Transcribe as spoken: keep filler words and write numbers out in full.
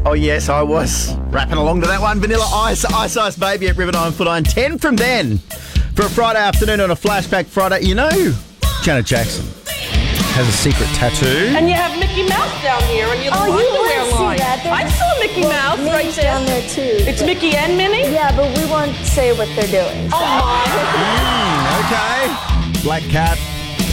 Oh, yes, I was rapping along to that one. Vanilla Ice, Ice Ice Baby at River nine Foot nine. ten from then for a Friday afternoon on a Flashback Friday. You know, Janet Jackson has a secret tattoo. And you have Mickey Mouse down here and you have Oh, the you underwear wouldn't see line. that. There's- I saw Mickey well, Mouse right Minnie's there. down there too. It's but- Mickey and Minnie? Yeah, but we won't say what they're doing. Oh, my. Mm, okay. Black Cat.